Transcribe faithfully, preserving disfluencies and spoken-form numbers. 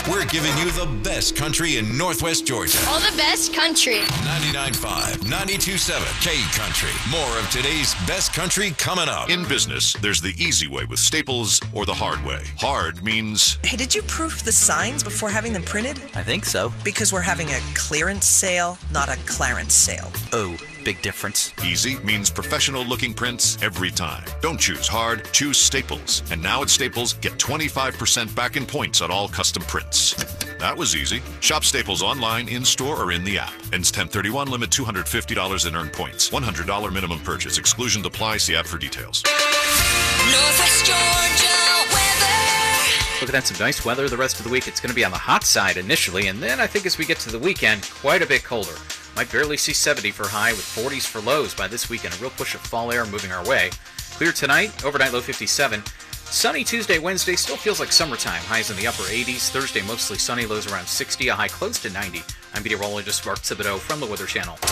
We're giving you the best country in Northwest Georgia. All the best country. ninety-nine point five, ninety-two point seven, K Country. More of today's best country coming up. In business, there's the easy way with Staples or the hard way. Hard means... Hey, did you proof the signs before having them printed? I think so. Because we're having a clearance sale, not a Clarence sale. Oh, big difference. Easy means professional-looking prints every time. Don't choose hard, choose Staples. And now at Staples, get twenty-five percent back in points on all custom prints. That was easy. Shop Staples online, in-store, or in the app. Ends ten thirty-one, limit two hundred fifty dollars in earned points. one hundred dollars minimum purchase. Exclusions apply. See app for details. Northwest Georgia weather. Looking at some nice weather the rest of the week. It's going to be on the hot side initially, and then I think as we get to the weekend, quite a bit colder. Might barely see seventy for high with forties for lows by this weekend. A real push of fall air moving our way. Clear tonight, overnight low fifty-seven. Sunny Tuesday, Wednesday, still feels like summertime. Highs in the upper eighties. Thursday, mostly sunny, lows around sixty. A high close to ninety. I'm meteorologist Mark Thibodeau from the Weather Channel.